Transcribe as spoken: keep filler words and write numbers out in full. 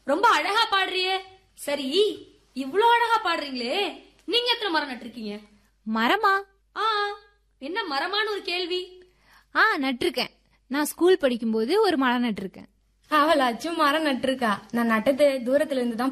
ரொம்ப அழகா பாடுறியே. சரி, இவ்ளோ அழகா பாடுறீங்களே, நீங்க எத்தனை மரம் நட்டிருக்கீங்க? மரமா? ஆ, என்ன மரமான்னு ஒரு கேள்வி. ஆ, நட்டிருக்கேன். நான் ஸ்கூல் படிக்கும்போது ஒரு மரம் நட்டிருக்கேன். அவளாச்சும் மரம் நட்டிருக்கா. நான் நட்டது தூரத்துல இருந்து தான்